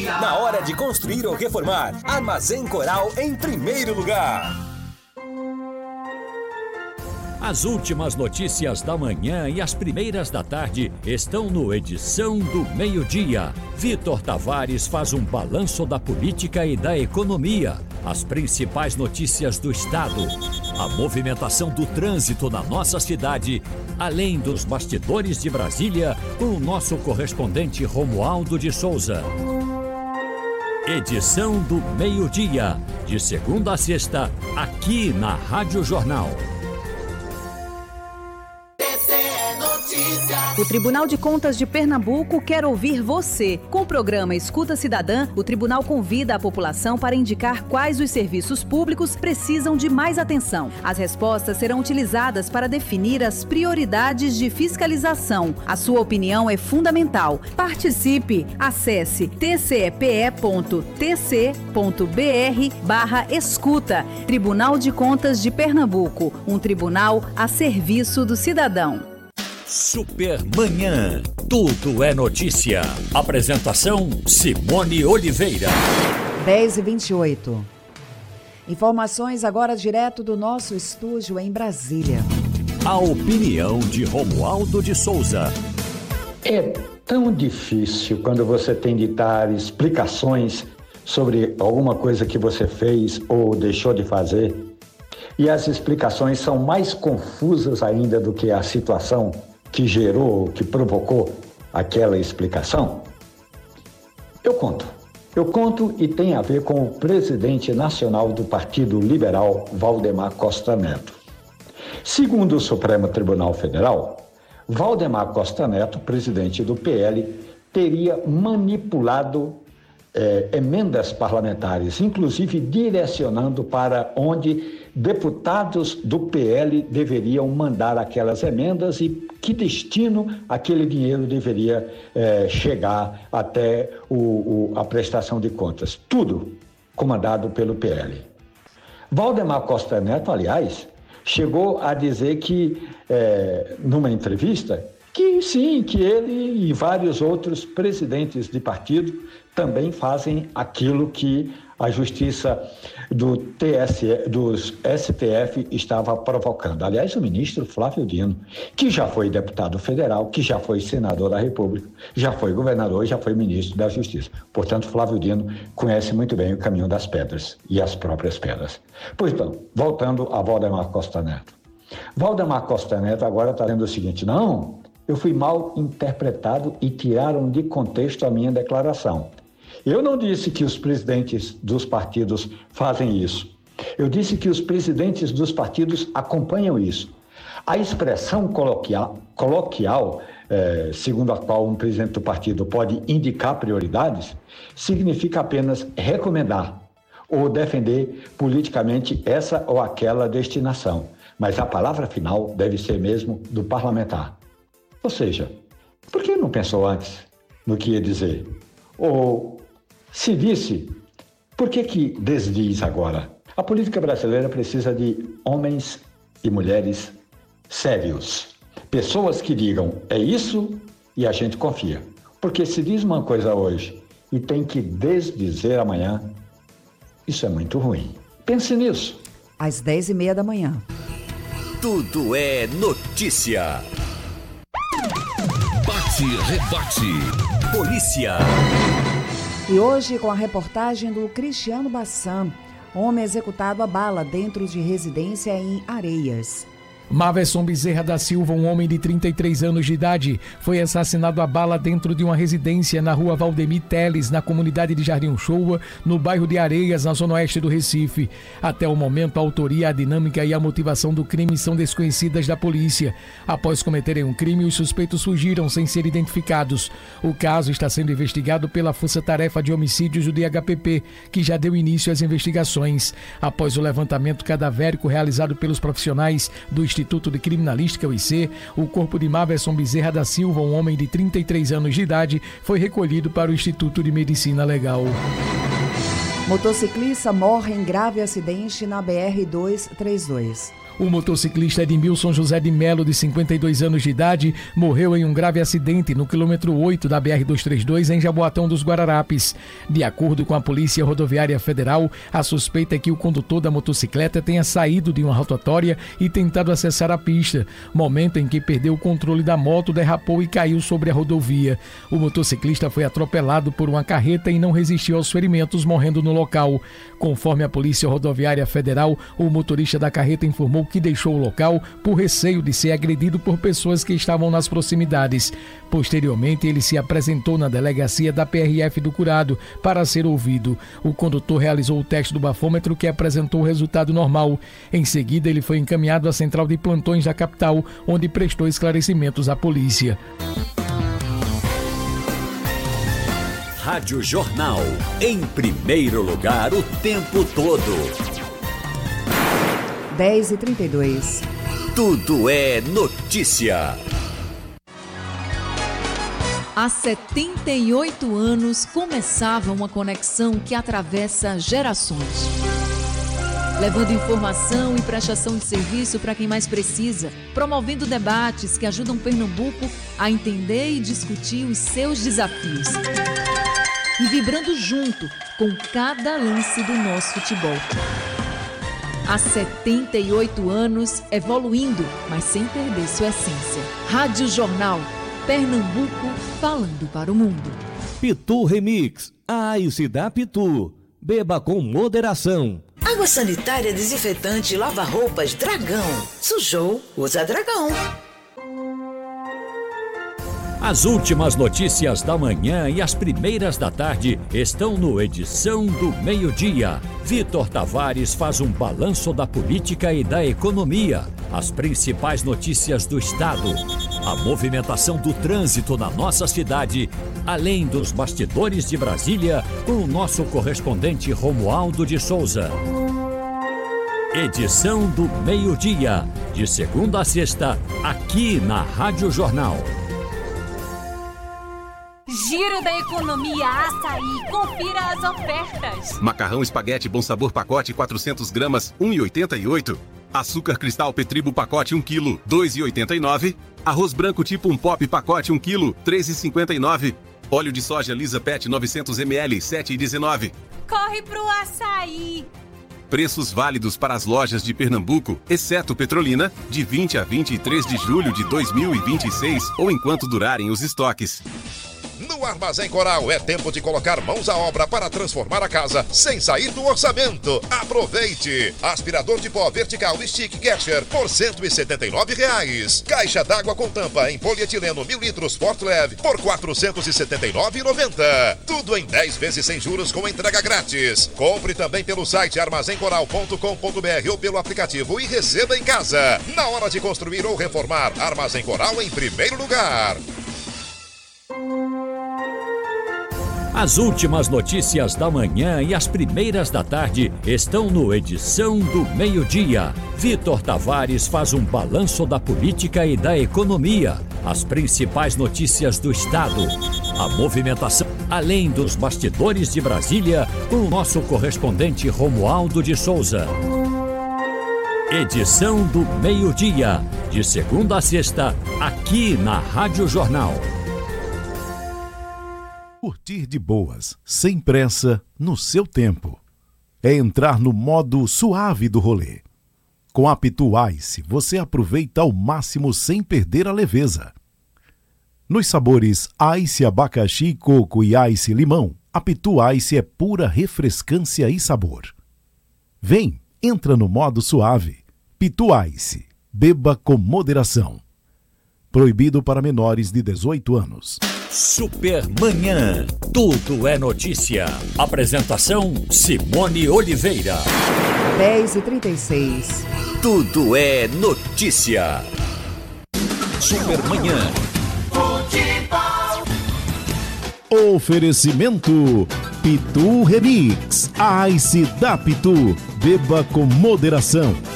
Na hora de construir ou reformar, Armazém Coral em primeiro lugar. As últimas notícias da manhã e as primeiras da tarde estão no Edição do Meio-Dia. Vitor Tavares faz um balanço da política e da economia, as principais notícias do estado, a movimentação do trânsito na nossa cidade, além dos bastidores de Brasília, com o nosso correspondente Romualdo de Souza. Edição do Meio-Dia, de segunda a sexta, aqui na Rádio Jornal. O Tribunal de Contas de Pernambuco quer ouvir você. Com o programa Escuta Cidadã, o tribunal convida a população para indicar quais os serviços públicos precisam de mais atenção. As respostas serão utilizadas para definir as prioridades de fiscalização. A sua opinião é fundamental. Participe! Acesse tcepe.tc.br/escuta. Tribunal de Contas de Pernambuco, um tribunal a serviço do cidadão. Supermanhã. Tudo é notícia. Apresentação Simone Oliveira. 10h28. Informações agora direto do nosso estúdio em Brasília. A opinião de Romualdo de Souza. É tão difícil quando você tem de dar explicações sobre alguma coisa que você fez ou deixou de fazer. E as explicações são mais confusas ainda do que a situação que gerou, que provocou aquela explicação. Eu conto e tem a ver com o presidente nacional do Partido Liberal, Valdemar Costa Neto. Segundo o Supremo Tribunal Federal, Valdemar Costa Neto, presidente do PL, teria manipulado emendas parlamentares, inclusive direcionando para onde deputados do PL deveriam mandar aquelas emendas e que destino aquele dinheiro deveria chegar até a prestação de contas. Tudo comandado pelo PL. Valdemar Costa Neto, aliás, chegou a dizer que, numa entrevista, que sim, que ele e vários outros presidentes de partido também fazem aquilo que a justiça do STF estava provocando. Aliás, o ministro Flávio Dino, que já foi deputado federal, que já foi senador da República, já foi governador e já foi ministro da Justiça. Portanto, Flávio Dino conhece muito bem o caminho das pedras e as próprias pedras. Pois então, voltando a Valdemar Costa Neto. Valdemar Costa Neto agora está dizendo o seguinte: não, eu fui mal interpretado e tiraram de contexto a minha declaração. Eu não disse que os presidentes dos partidos fazem isso. Eu disse que os presidentes dos partidos acompanham isso. A expressão coloquial, segundo a qual um presidente do partido pode indicar prioridades, significa apenas recomendar ou defender politicamente essa ou aquela destinação. Mas a palavra final deve ser mesmo do parlamentar. Ou seja, por que não pensou antes no que ia dizer? Ou, se disse, por que desdiz agora? A política brasileira precisa de homens e mulheres sérios. Pessoas que digam, é isso e a gente confia. Porque se diz uma coisa hoje e tem que desdizer amanhã, isso é muito ruim. Pense nisso. Às 10h30 da manhã. Tudo é notícia. Bate, rebate. Polícia. E hoje, com a reportagem do Cristiano Bassan, homem executado a bala dentro de residência em Areias. Maverson Bezerra da Silva, um homem de 33 anos de idade, foi assassinado a bala dentro de uma residência na rua Valdemir Teles, na comunidade de Jardim Uchoa, no bairro de Areias, na zona oeste do Recife. Até o momento, a autoria, a dinâmica e a motivação do crime são desconhecidas da polícia. Após cometerem um crime, os suspeitos fugiram sem ser identificados. O caso está sendo investigado pela Força Tarefa de Homicídios do DHPP, que já deu início às investigações. Após o levantamento cadavérico realizado pelos profissionais do Instituto de Criminalística, o IC, o corpo de Maverson Bezerra da Silva, um homem de 33 anos de idade, foi recolhido para o Instituto de Medicina Legal. Motociclista morre em grave acidente na BR-232. O motociclista Edmilson José de Melo, de 52 anos de idade, morreu em um grave acidente no quilômetro 8 da BR-232 em Jaboatão dos Guararapes. De acordo com a Polícia Rodoviária Federal, a suspeita é que o condutor da motocicleta tenha saído de uma rotatória e tentado acessar a pista, momento em que perdeu o controle da moto, derrapou e caiu sobre a rodovia. O motociclista foi atropelado por uma carreta e não resistiu aos ferimentos, morrendo no local. Conforme a Polícia Rodoviária Federal, o motorista da carreta informou que deixou o local por receio de ser agredido por pessoas que estavam nas proximidades. Posteriormente, ele se apresentou na delegacia da PRF do Curado para ser ouvido. O condutor realizou o teste do bafômetro, que apresentou o resultado normal. Em seguida, ele foi encaminhado à central de plantões da capital, onde prestou esclarecimentos à polícia. Rádio Jornal, em primeiro lugar o tempo todo. 10h32. Tudo é notícia. Há 78 anos começava uma conexão que atravessa gerações, levando informação e prestação de serviço para quem mais precisa, promovendo debates que ajudam Pernambuco a entender e discutir os seus desafios e vibrando junto com cada lance do nosso futebol. Há 78 anos evoluindo, mas sem perder sua essência. Rádio Jornal, Pernambuco falando para o mundo. Pitu Remix, a Ice da Pitu. Beba com moderação. Água sanitária, desinfetante, lava-roupas Dragão. Sujou, usa Dragão. As últimas notícias da manhã e as primeiras da tarde estão no Edição do Meio-Dia. Vitor Tavares faz um balanço da política e da economia, as principais notícias do estado, a movimentação do trânsito na nossa cidade, além dos bastidores de Brasília, com o nosso correspondente Romualdo de Souza. Edição do Meio-Dia, de segunda a sexta, aqui na Rádio Jornal. Giro da Economia Açaí. Confira as ofertas. Macarrão espaguete Bom Sabor pacote 400 gramas, 1,88. Açúcar cristal Petribo pacote 1 kg, 2,89. Arroz branco tipo 1 pop pacote 1 kg, 3,59. Óleo de soja Lisa Pet 900 ml, 7,19. Corre pro açaí. Preços válidos para as lojas de Pernambuco, exceto Petrolina, de 20 a 23 de julho de 2026 ou enquanto durarem os estoques. No Armazém Coral é tempo de colocar mãos à obra para transformar a casa sem sair do orçamento. Aproveite! Aspirador de pó vertical Stick Catcher por R$ 179,00. Caixa d'água com tampa em polietileno 1000 litros Fortlev por R$ 479,90. Tudo em 10 vezes sem juros com entrega grátis. Compre também pelo site armazencoral.com.br ou pelo aplicativo e receba em casa. Na hora de construir ou reformar, Armazém Coral em primeiro lugar. As últimas notícias da manhã e as primeiras da tarde estão no Edição do Meio-Dia. Vitor Tavares faz um balanço da política e da economia, as principais notícias do estado, a movimentação, além dos bastidores de Brasília, com o nosso correspondente Romualdo de Souza. Edição do Meio-Dia, de segunda a sexta, aqui na Rádio Jornal. Curtir de boas, sem pressa, no seu tempo. É entrar no modo suave do rolê. Com a Pitu Ice, você aproveita ao máximo sem perder a leveza. Nos sabores Ice abacaxi, coco e Ice limão, a Pitu Ice é pura refrescância e sabor. Vem, entra no modo suave. Pitu Ice, beba com moderação. Proibido para menores de 18 anos. Supermanhã, tudo é notícia. Apresentação Simone Oliveira. 10h36. Tudo é notícia. Supermanhã. Oferecimento Pitu Remix, Ice da Pitu, beba com moderação.